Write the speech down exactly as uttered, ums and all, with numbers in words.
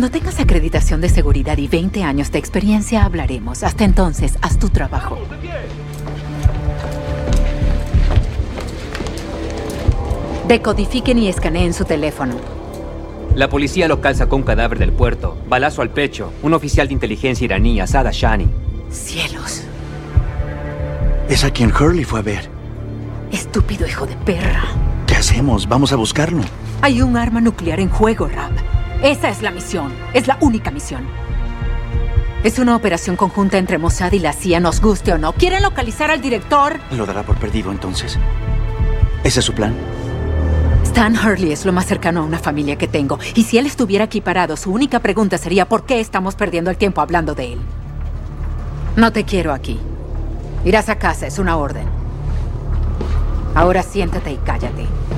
Cuando tengas acreditación de seguridad y veinte años de experiencia, hablaremos. Hasta entonces, haz tu trabajo. Decodifiquen y escaneen su teléfono. La policía local sacó un cadáver del puerto. Balazo al pecho. Un oficial de inteligencia iraní, Asad Ashani. Cielos. Es a quien Hurley fue a ver. Estúpido hijo de perra. ¿Qué hacemos? Vamos a buscarlo. Hay un arma nuclear en juego, Rapp. Esa es la misión. Es la única misión. Es una operación conjunta entre Mossad y la C I A, nos guste o no. ¿Quieren localizar al director? ¿Lo dará por perdido entonces? ¿Ese es su plan? Stan Hurley es lo más cercano a una familia que tengo. Y si él estuviera aquí parado, su única pregunta sería ¿por qué estamos perdiendo el tiempo hablando de él? No te quiero aquí. Irás a casa, es una orden. Ahora siéntate y cállate.